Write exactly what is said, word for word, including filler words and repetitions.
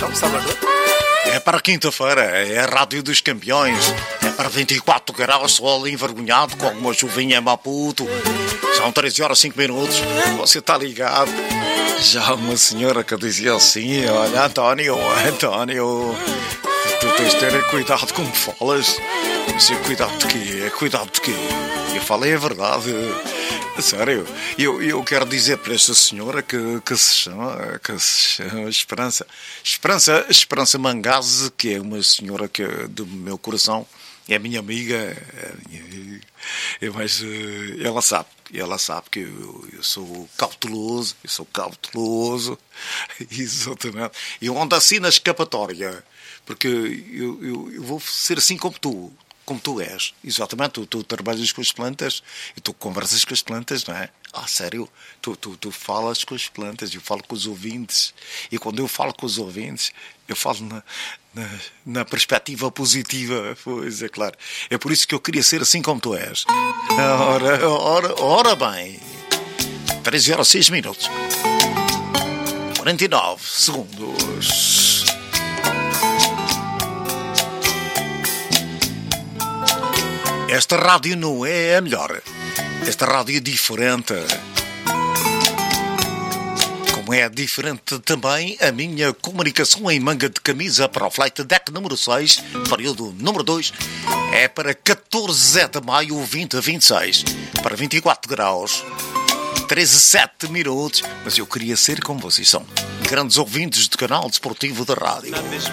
Então, Salvador? É para quinta-feira, é a Rádio dos Campeões. É para vinte e quatro graus, sol envergonhado, com uma chuvinha em Maputo. São treze horas e cinco minutos. Você está ligado? Já uma senhora que dizia assim: olha, António, António, tu tens de ter cuidado como falas. Mas cuidado de quê? Cuidado de quê? Eu falei a verdade. Sério, eu, eu quero dizer para esta senhora que, que, se chama, que se chama Esperança. Esperança, Esperança Mangase, que é uma senhora que é do meu coração, é minha amiga, é minha, é, mas ela sabe, ela sabe que eu, eu sou cauteloso, eu sou cauteloso, exatamente. Eu ando assim na escapatória, porque eu, eu, eu vou ser assim como tu. Como tu és, exatamente, tu, tu trabalhas com as plantas e tu conversas com as plantas, não é? Ah, sério, tu, tu, tu falas com as plantas, eu falo com os ouvintes, e quando eu falo com os ouvintes, eu falo na, na, na perspectiva positiva, pois é claro. É por isso que eu queria ser assim como tu és. Ora, ora, ora bem, treze horas e seis minutos, quarenta e nove segundos. Esta rádio não é a melhor. Esta rádio é diferente. Como é diferente também a minha comunicação em manga de camisa para o Flight Deck número seis, período número dois, é para catorze de maio vinte a vinte e seis, para vinte e quatro graus, treze a sete minutos. Mas eu queria ser como vocês são, grandes ouvintes do canal desportivo da rádio.